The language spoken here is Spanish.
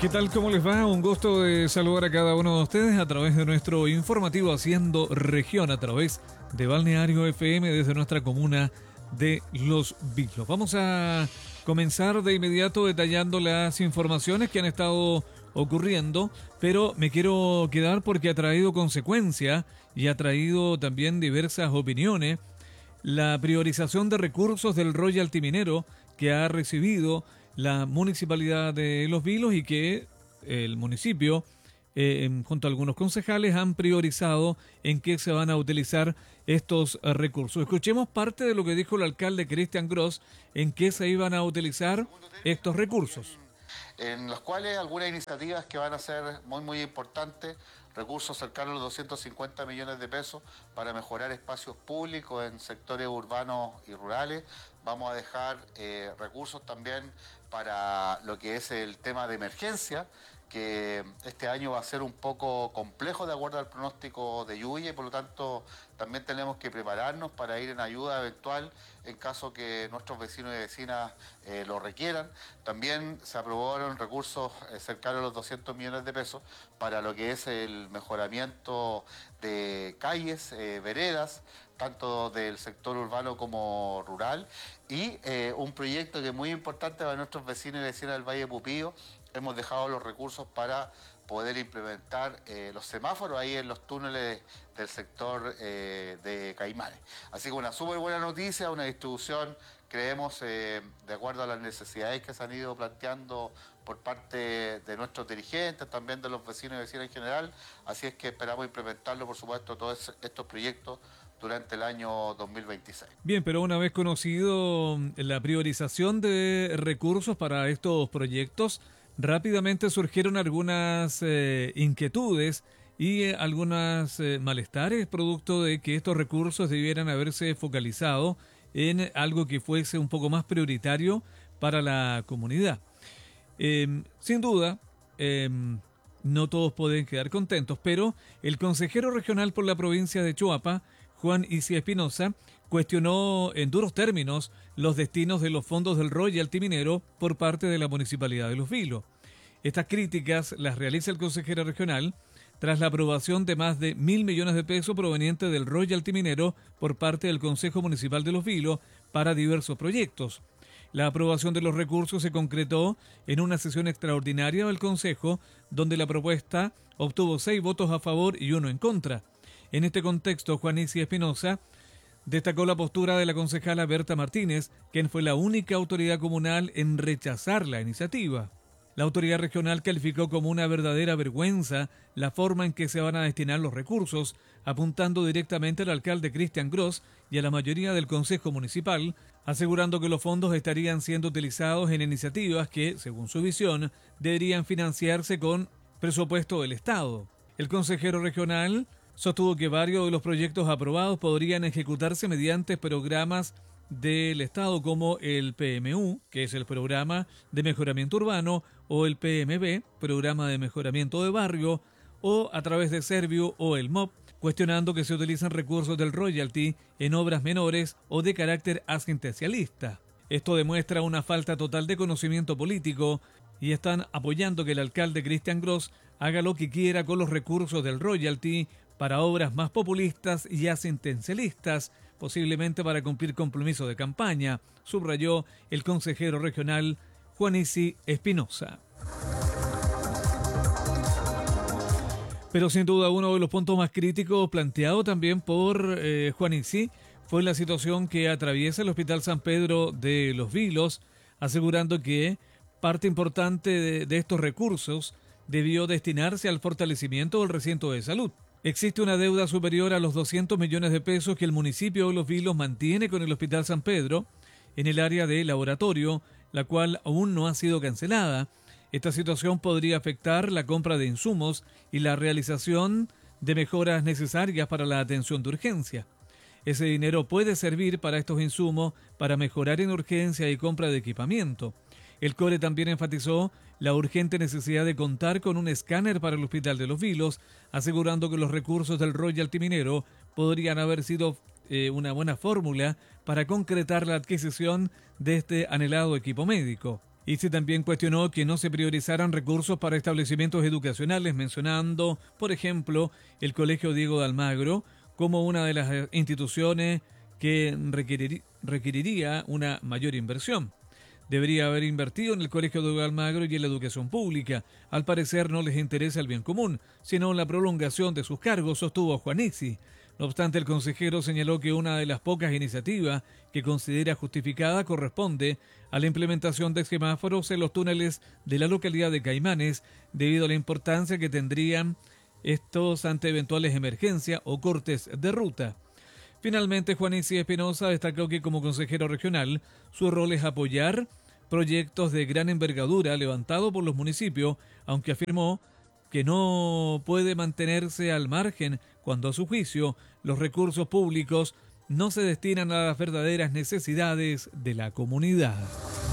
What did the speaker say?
¿Qué tal? ¿Cómo les va? Un gusto de saludar a cada uno de ustedes a través de nuestro informativo Haciendo Región, a través de Balneario FM desde nuestra comuna de Los Vilos. Vamos a comenzar de inmediato detallando las informaciones que han estado ocurriendo, pero me quiero quedar porque ha traído consecuencia y ha traído también diversas opiniones la priorización de recursos del royalty minero que ha recibido la municipalidad de Los Vilos y que el municipio, junto a algunos concejales, han priorizado en qué se van a utilizar estos recursos. Escuchemos parte de lo que dijo el alcalde Cristian Gross en qué se iban a utilizar estos recursos. En los cuales algunas iniciativas que van a ser muy importantes, recursos cercanos a los 250 millones de pesos para mejorar espacios públicos en sectores urbanos y rurales. Vamos a dejar recursos también para lo que es el tema de emergencia, que este año va a ser un poco complejo de acuerdo al pronóstico de lluvia y por lo tanto también tenemos que prepararnos para ir en ayuda eventual en caso que nuestros vecinos y vecinas lo requieran. También se aprobaron recursos cercanos a los 200 millones de pesos para lo que es el mejoramiento de calles, veredas, tanto del sector urbano como rural, y un proyecto que es muy importante para nuestros vecinos y vecinas del Valle de Pupío. Hemos dejado los recursos para poder implementar los semáforos ahí en los túneles del sector de Caimanes. Así que una súper buena noticia, una distribución, creemos, de acuerdo a las necesidades que se han ido planteando por parte de nuestros dirigentes, también de los vecinos y vecinas en general. Así es que esperamos implementarlo, por supuesto, todos estos proyectos durante el año 2026. Bien, pero una vez conocido la priorización de recursos para estos proyectos, rápidamente surgieron algunas inquietudes y algunas malestares producto de que estos recursos debieran haberse focalizado en algo que fuese un poco más prioritario para la comunidad. Sin duda, no todos pueden quedar contentos, pero el consejero regional por la provincia de Choapa, Juan Isi Espinosa, cuestionó en duros términos los destinos de los fondos del royalty minero por parte de la Municipalidad de Los Vilos. Estas críticas las realiza el consejero regional tras la aprobación de más de 1.000 millones de pesos provenientes del royalty minero por parte del Consejo Municipal de Los Vilos para diversos proyectos. La aprobación de los recursos se concretó en una sesión extraordinaria del Consejo, donde la propuesta obtuvo 6 votos a favor y 1 en contra. En este contexto, Juan Isi Espinosa destacó la postura de la concejala Berta Martínez, quien fue la única autoridad comunal en rechazar la iniciativa. La autoridad regional calificó como una verdadera vergüenza la forma en que se van a destinar los recursos, apuntando directamente al alcalde Cristian Gross y a la mayoría del Consejo Municipal, asegurando que los fondos estarían siendo utilizados en iniciativas que, según su visión, deberían financiarse con presupuesto del Estado. El consejero regional sostuvo que varios de los proyectos aprobados podrían ejecutarse mediante programas del Estado como el PMU, que es el Programa de Mejoramiento Urbano, o el PMB, Programa de Mejoramiento de Barrio, o a través de Servio o el MOP, cuestionando que se utilizan recursos del royalty en obras menores o de carácter asistencialista. Esto demuestra una falta total de conocimiento político y están apoyando que el alcalde Cristian Gross haga lo que quiera con los recursos del royalty para obras más populistas y asistencialistas, posiblemente para cumplir compromiso de campaña, subrayó el consejero regional Juan Isi Espinosa. Pero sin duda uno de los puntos más críticos planteado también por Juan Isi fue la situación que atraviesa el Hospital San Pedro de Los Vilos, asegurando que parte importante de estos recursos debió destinarse al fortalecimiento del recinto de salud. Existe una deuda superior a los 200 millones de pesos que el municipio de Los Vilos mantiene con el Hospital San Pedro en el área de laboratorio, la cual aún no ha sido cancelada. Esta situación podría afectar la compra de insumos y la realización de mejoras necesarias para la atención de urgencia. Ese dinero puede servir para estos insumos, para mejorar en urgencia y compra de equipamiento. El CORE también enfatizó la urgente necesidad de contar con un escáner para el Hospital de Los Vilos, asegurando que los recursos del royalty minero podrían haber sido una buena fórmula para concretar la adquisición de este anhelado equipo médico. Isi también cuestionó que no se priorizaran recursos para establecimientos educacionales, mencionando, por ejemplo, el Colegio Diego de Almagro como una de las instituciones que requeriría una mayor inversión. Debería haber invertido en el Colegio de Almagro y en la educación pública. Al parecer no les interesa el bien común, sino la prolongación de sus cargos, sostuvo Juanici. No obstante, el consejero señaló que una de las pocas iniciativas que considera justificada corresponde a la implementación de semáforos en los túneles de la localidad de Caimanes, debido a la importancia que tendrían estos ante eventuales emergencias o cortes de ruta. Finalmente, Juanici Espinosa destacó que como consejero regional, su rol es apoyar proyectos de gran envergadura levantados por los municipios, aunque afirmó que no puede mantenerse al margen cuando a su juicio los recursos públicos no se destinan a las verdaderas necesidades de la comunidad.